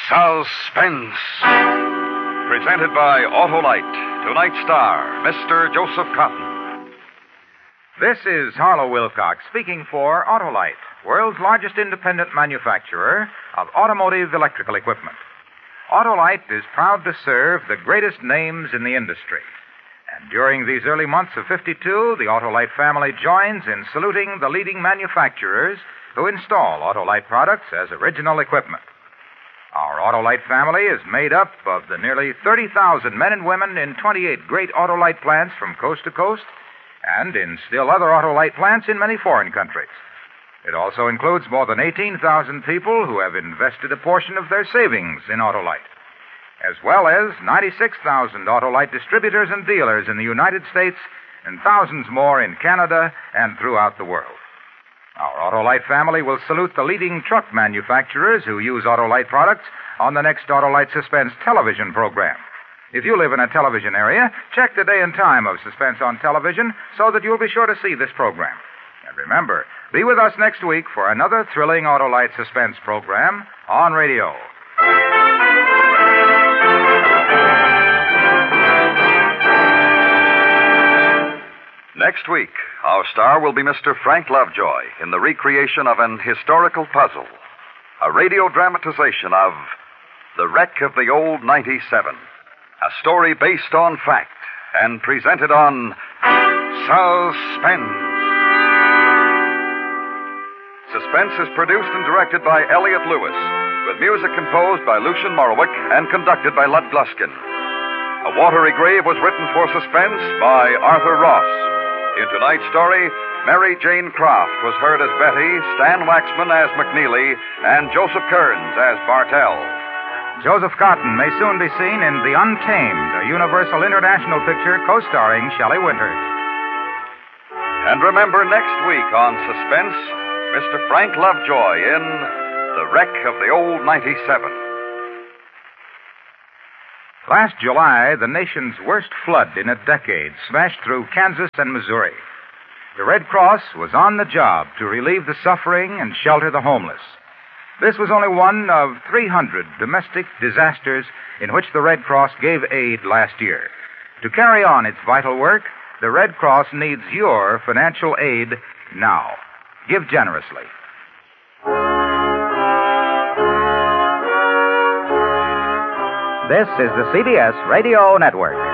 Suspense. Presented by Autolite. Tonight's star, Mr. Joseph Cotton. This is Harlow Wilcox speaking for Autolite, world's largest independent manufacturer of automotive electrical equipment. Autolite is proud to serve the greatest names in the industry. And during these early months of 52, the Autolite family joins in saluting the leading manufacturers who install Autolite products as original equipment. Our Autolite family is made up of the nearly 30,000 men and women in 28 great Autolite plants from coast to coast and in still other Autolite plants in many foreign countries. It also includes more than 18,000 people who have invested a portion of their savings in Autolite, as well as 96,000 Autolite distributors and dealers in the United States and thousands more in Canada and throughout the world. Our Autolite family will salute the leading truck manufacturers who use Autolite products on the next Autolite Suspense television program. If you live in a television area, check the day and time of Suspense on television so that you'll be sure to see this program. And remember, be with us next week for another thrilling Autolite Suspense program on radio. Next week, our star will be Mr. Frank Lovejoy in the recreation of an historical puzzle, a radio dramatization of The Wreck of the Old 97, a story based on fact and presented on Suspense. Suspense is produced and directed by Elliott Lewis, with music composed by Lucian Morowick and conducted by Lud Gluskin. A Watery Grave was written for Suspense by Arthur Ross. In tonight's story, Mary Jane Croft was heard as Betty, Stan Waxman as McNeely, and Joseph Kearns as Bartell. Joseph Cotton may soon be seen in The Untamed, a Universal International picture co-starring Shelley Winters. And remember, next week on Suspense, Mr. Frank Lovejoy in The Wreck of the Old 97. Last July, the nation's worst flood in a decade smashed through Kansas and Missouri. The Red Cross was on the job to relieve the suffering and shelter the homeless. This was only one of 300 domestic disasters in which the Red Cross gave aid last year. To carry on its vital work, the Red Cross needs your financial aid now. Give generously. This is the CBS Radio Network.